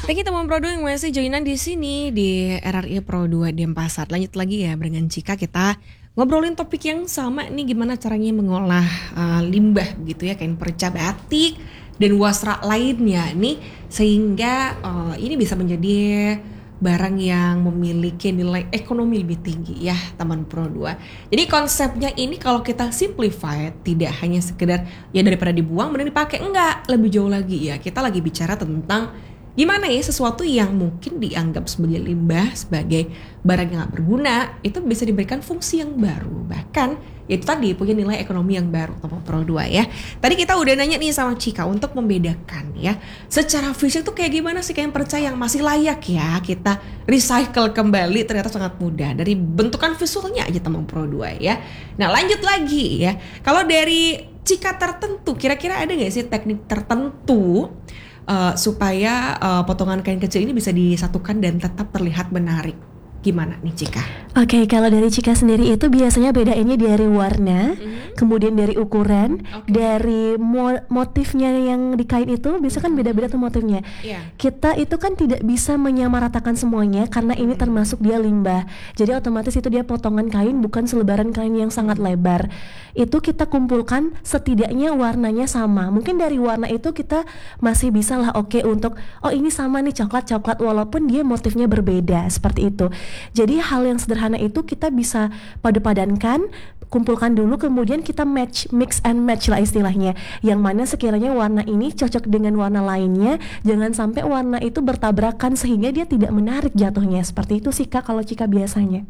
Thank you teman Pro 2 yang masih joinan di sini di RRI Pro 2 Denpasar. Lanjut lagi ya dengan Cika, kita ngobrolin topik yang sama nih, gimana caranya mengolah limbah gitu ya, kain perca, batik dan wasra lainnya nih, sehingga ini bisa menjadi barang yang memiliki nilai ekonomi lebih tinggi ya teman Pro 2. Jadi konsepnya ini kalau kita simplify, tidak hanya sekedar ya daripada dibuang mending dipakai, enggak, lebih jauh lagi ya. Kita lagi bicara tentang gimana ya sesuatu yang mungkin dianggap sebagai limbah, sebagai barang yang gak berguna, itu bisa diberikan fungsi yang baru, bahkan itu tadi punya nilai ekonomi yang baru teman Pro 2 ya. Tadi kita udah nanya nih sama Cika untuk membedakan ya, secara fisik tuh kayak gimana sih kain perca yang masih layak ya kita recycle kembali. Ternyata sangat mudah dari bentukan visualnya aja teman Pro 2 ya. Nah lanjut lagi ya, kalau dari Cika tertentu, kira-kira ada gak sih teknik tertentu supaya potongan kain kecil ini bisa disatukan dan tetap terlihat menarik? Gimana nih Cika? Oke, kalau dari Cika sendiri itu biasanya bedainnya dari warna, kemudian dari ukuran, dari motifnya yang di kain itu, biasanya kan beda-beda tuh motifnya. Kita itu kan tidak bisa menyamaratakan semuanya karena ini termasuk dia limbah. Jadi otomatis itu dia potongan kain, bukan selebaran kain yang sangat lebar. Itu kita kumpulkan setidaknya warnanya sama. Mungkin dari warna itu kita masih bisa lah untuk ini sama nih, coklat-coklat, walaupun dia motifnya berbeda seperti itu. Jadi hal yang sederhana itu kita bisa padu-padankan, kumpulkan dulu, kemudian kita mix and match lah istilahnya. Yang mana sekiranya warna ini cocok dengan warna lainnya, jangan sampai warna itu bertabrakan sehingga dia tidak menarik jatuhnya. Seperti itu sih Kak kalau Cika biasanya.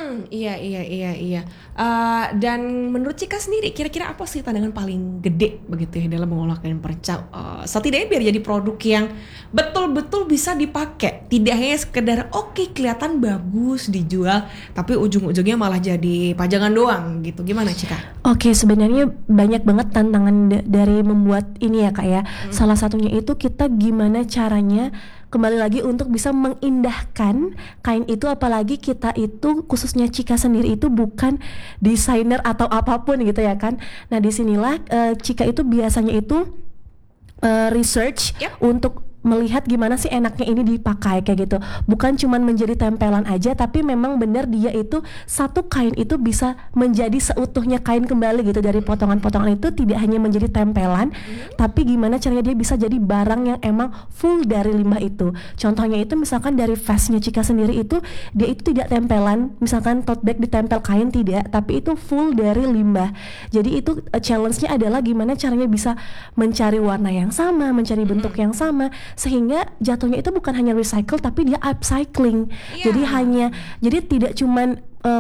Iya. Dan menurut Cika sendiri, kira-kira apa sih tantangan paling gede begitu ya dalam mengolah kain perca? Setidaknya biar jadi produk yang betul-betul bisa dipakai, tidak hanya sekedar kelihatan bagus dijual, tapi ujung-ujungnya malah jadi pajangan doang gitu. Gimana Cika? Oke, sebenarnya banyak banget tantangan dari membuat ini ya Kak ya. Salah satunya itu kita gimana caranya kembali lagi untuk bisa mengindahkan kain itu, apalagi kita itu khususnya Cika sendiri itu bukan desainer atau apapun gitu ya kan. Nah disinilah Cika itu biasanya itu research untuk melihat gimana sih enaknya ini dipakai kayak gitu. Bukan cuman menjadi tempelan aja, tapi memang benar dia itu satu kain itu bisa menjadi seutuhnya kain kembali gitu. Dari potongan-potongan itu tidak hanya menjadi tempelan, tapi gimana caranya dia bisa jadi barang yang emang full dari limbah itu. Contohnya itu misalkan dari vestnya Cika sendiri itu, dia itu tidak tempelan, misalkan tote bag ditempel kain, tidak, tapi itu full dari limbah. Jadi itu challenge-nya adalah gimana caranya bisa mencari warna yang sama, mencari bentuk yang sama, sehingga jatuhnya itu bukan hanya recycle tapi dia upcycling. Jadi tidak cuman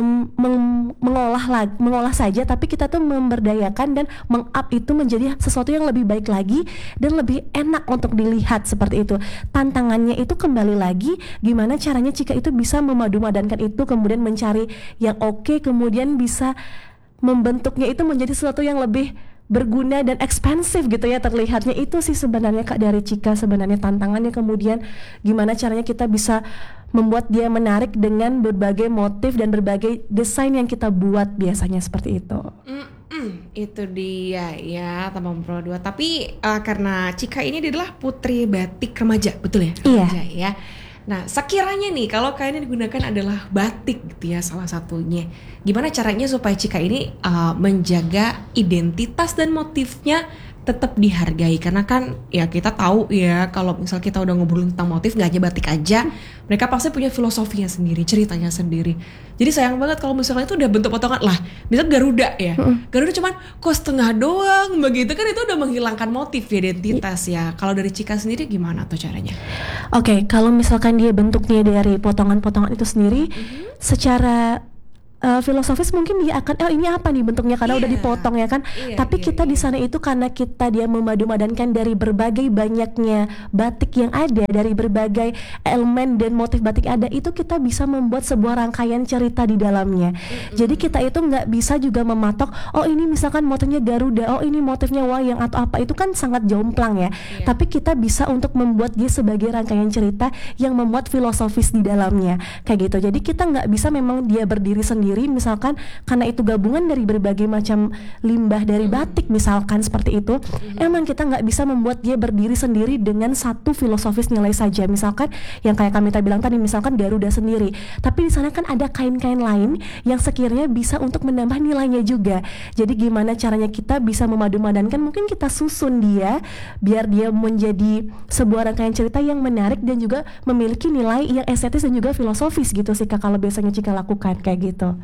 mengolah saja, tapi kita tuh memberdayakan dan meng-up itu menjadi sesuatu yang lebih baik lagi dan lebih enak untuk dilihat seperti itu. Tantangannya itu kembali lagi gimana caranya Cika itu bisa memadu-madankan itu, kemudian mencari yang kemudian bisa membentuknya itu menjadi sesuatu yang lebih berguna dan ekspensif gitu ya terlihatnya. Itu sih sebenarnya Kak dari Cika sebenarnya tantangannya. Kemudian gimana caranya kita bisa membuat dia menarik dengan berbagai motif dan berbagai desain yang kita buat biasanya seperti itu. Itu dia ya teman Pro 2. Tapi karena Cika ini adalah putri batik remaja, betul ya? Remaja ya. Nah sekiranya nih kalau kain yang digunakan adalah batik gitu ya salah satunya, gimana caranya supaya Cika ini menjaga identitas dan motifnya tetap dihargai? Karena kan ya kita tahu ya kalau misal kita udah ngobrolin tentang motif, gak hanya batik aja, mereka pasti punya filosofinya sendiri, ceritanya sendiri. Jadi sayang banget kalau misalnya itu udah bentuk potongan lah, misal Garuda ya, Garuda cuman setengah doang begitu kan, itu udah menghilangkan motif identitas ya. Kalau dari Cika sendiri gimana tuh caranya? Oke, kalau misalkan dia bentuknya dari potongan-potongan itu sendiri, secara filosofis mungkin dia akan ini apa nih bentuknya karena udah dipotong ya kan. Tapi kita di sana itu karena kita dia memadu-madankan dari berbagai banyaknya batik yang ada, dari berbagai elemen dan motif batik ada, itu kita bisa membuat sebuah rangkaian cerita di dalamnya. Jadi kita itu nggak bisa juga mematok ini misalkan motifnya Garuda, ini motifnya wayang atau apa, itu kan sangat jomplang ya. Tapi kita bisa untuk membuat dia sebagai rangkaian cerita yang memuat filosofis di dalamnya kayak gitu. Jadi kita nggak bisa memang dia berdiri sendiri sendiri, misalkan karena itu gabungan dari berbagai macam limbah dari batik misalkan seperti itu, emang kita nggak bisa membuat dia berdiri sendiri dengan satu filosofis nilai saja. Misalkan yang kayak kami tadi bilang tadi, misalkan Garuda sendiri, tapi di sana kan ada kain-kain lain yang sekiranya bisa untuk menambah nilainya juga. Jadi gimana caranya kita bisa memadu-madankan, mungkin kita susun dia biar dia menjadi sebuah rangkaian cerita yang menarik dan juga memiliki nilai yang estetis dan juga filosofis gitu sih Kak, kalau biasanya Cika lakukan kayak gitu.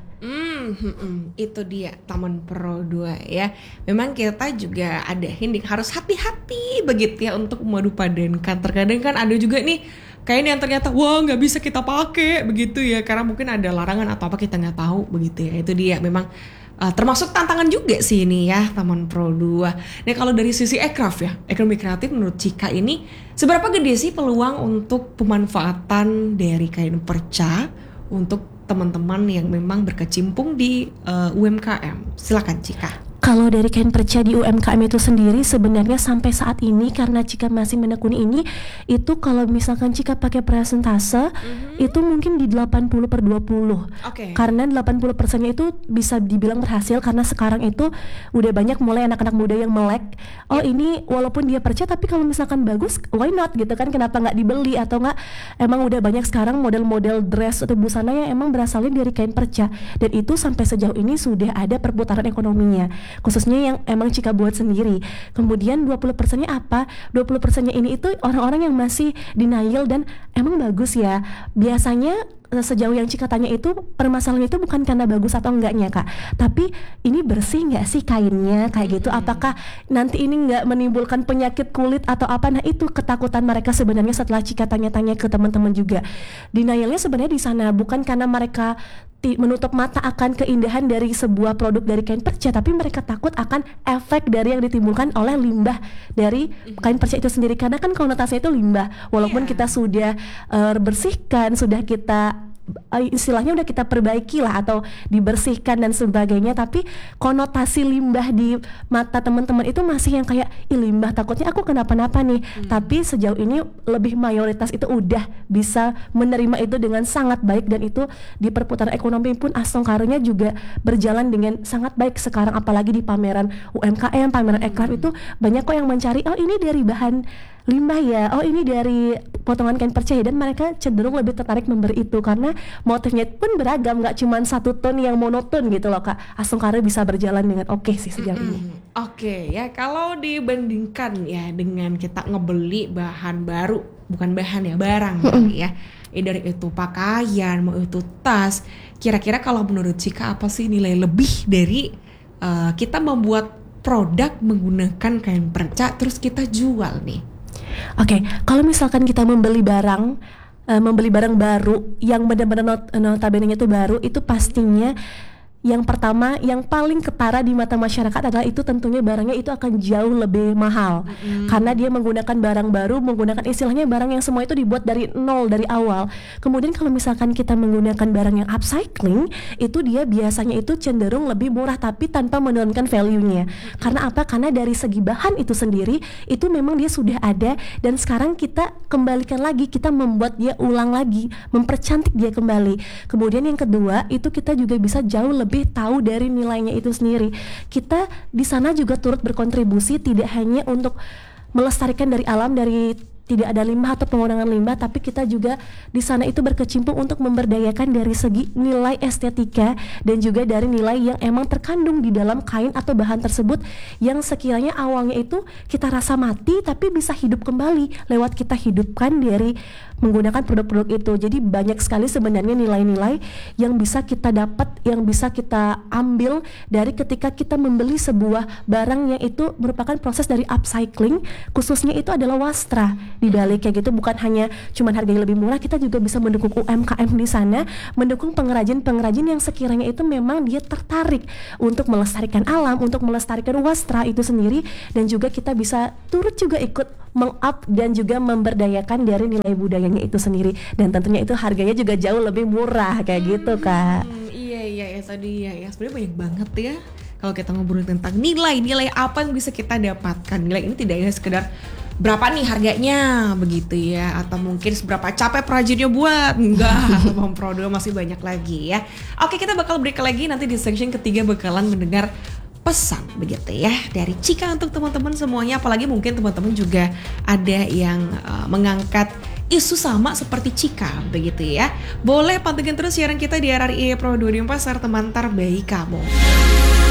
Itu dia Taman Pro 2 ya. Memang kita juga ada hinting harus hati-hati begitu ya untuk memadupadankan. Terkadang kan ada juga nih kain yang ternyata wah nggak bisa kita pakai begitu ya, karena mungkin ada larangan atau apa kita nggak tahu begitu ya. Itu dia memang termasuk tantangan juga sih ini ya Taman Pro 2. Nah kalau dari sisi aircraft ya, ekonomi kreatif menurut Cika ini seberapa gede sih peluang untuk pemanfaatan dari kain perca untuk teman-teman yang memang berkecimpung di UMKM? Silakan Cika. Kalau dari kain perca di UMKM itu sendiri sebenarnya sampai saat ini, karena Cika masih menekuni ini, itu kalau misalkan Cika pakai persentase itu mungkin di 80/20. Karena 80%-nya itu bisa dibilang berhasil, karena sekarang itu udah banyak mulai anak-anak muda yang melek, ini walaupun dia perca tapi kalau misalkan bagus why not gitu kan, kenapa nggak dibeli, atau nggak emang udah banyak sekarang model-model dress atau busana yang emang berasalnya dari kain perca, dan itu sampai sejauh ini sudah ada perputaran ekonominya, khususnya yang emang Cika buat sendiri. Kemudian 20%-nya apa? 20%-nya ini itu orang-orang yang masih denial dan emang bagus ya. Biasanya sejauh yang Cika tanya itu permasalahannya itu bukan karena bagus atau enggaknya Kak, tapi ini bersih nggak sih kainnya kayak gitu, apakah nanti ini nggak menimbulkan penyakit kulit atau apa. Nah itu ketakutan mereka sebenarnya setelah Cika tanya-tanya ke teman-teman juga. Denialnya sebenarnya di sana bukan karena mereka menutup mata akan keindahan dari sebuah produk dari kain perca, tapi mereka takut akan efek dari yang ditimbulkan oleh limbah dari kain perca itu sendiri, karena kan konotasinya itu limbah, walaupun kita sudah bersihkan, sudah kita istilahnya udah kita perbaiki lah atau dibersihkan dan sebagainya, tapi konotasi limbah di mata teman-teman itu masih yang kayak limbah, takutnya aku kenapa-napa nih. Tapi sejauh ini lebih mayoritas itu udah bisa menerima itu dengan sangat baik, dan itu di perputaran ekonomi pun Astongkaranya juga berjalan dengan sangat baik sekarang, apalagi di pameran UMKM, pameran aircraft itu banyak kok yang mencari ini dari bahan limbah ya, ini dari potongan kain perca ya, dan mereka cenderung lebih tertarik memberi itu karena motifnya pun beragam, nggak cuma satu ton yang monoton gitu loh Kak. Astongkara bisa berjalan dengan oke sih sejauh ini. Oke ya, kalau dibandingkan ya dengan kita ngebeli bahan baru, bukan bahan ya, barang ya, dari itu pakaian, mau itu tas, kira-kira kalau menurut Cika apa sih nilai lebih dari kita membuat produk menggunakan kain perca terus kita jual nih? Oke, kalau misalkan kita membeli barang baru yang benar-benar notabene itu baru, itu pastinya yang pertama, yang paling ketara di mata masyarakat adalah itu tentunya barangnya itu akan jauh lebih mahal, karena dia menggunakan barang baru, menggunakan istilahnya barang yang semua itu dibuat dari nol, dari awal. Kemudian kalau misalkan kita menggunakan barang yang upcycling, itu dia biasanya itu cenderung lebih murah tapi tanpa menurunkan value-nya. Karena apa? Karena dari segi bahan itu sendiri itu memang dia sudah ada, dan sekarang kita kembalikan lagi, kita membuat dia ulang lagi, mempercantik dia kembali. Kemudian yang kedua, itu kita juga bisa jauh lebih tahu dari nilainya itu sendiri. Kita di sana juga turut berkontribusi tidak hanya untuk melestarikan dari alam, dari tidak ada limbah atau pengurangan limbah, tapi kita juga di sana itu berkecimpung untuk memberdayakan dari segi nilai estetika dan juga dari nilai yang emang terkandung di dalam kain atau bahan tersebut, yang sekiranya awalnya itu kita rasa mati tapi bisa hidup kembali lewat kita hidupkan dari menggunakan produk-produk itu. Jadi banyak sekali sebenarnya nilai-nilai yang bisa kita dapat, yang bisa kita ambil dari ketika kita membeli sebuah barang yang itu merupakan proses dari upcycling, khususnya itu adalah wastra di balik kayak gitu. Bukan hanya cuman harganya lebih murah, kita juga bisa mendukung UMKM di sana, mendukung pengrajin-pengrajin yang sekiranya itu memang dia tertarik untuk melestarikan alam, untuk melestarikan wastra itu sendiri, dan juga kita bisa turut juga ikut meng-up dan juga memberdayakan dari nilai budayanya itu sendiri, dan tentunya itu harganya juga jauh lebih murah kayak gitu Kak. Iya tadi ya sebenarnya banyak banget ya kalau kita ngobrolin tentang nilai apa yang bisa kita dapatkan. Nilai ini tidak hanya sekedar berapa nih harganya begitu ya, atau mungkin seberapa capek perajinnya buat. Enggak, Bang Pro 2 masih banyak lagi ya. Oke, kita bakal break lagi, nanti di section ketiga bakalan mendengar pesan begitu ya dari Cika untuk teman-teman semuanya, apalagi mungkin teman-teman juga ada yang mengangkat isu sama seperti Cika begitu ya. Boleh pantengin terus siaran kita di RRI Pro 2 Pasar, teman terbaik kamu.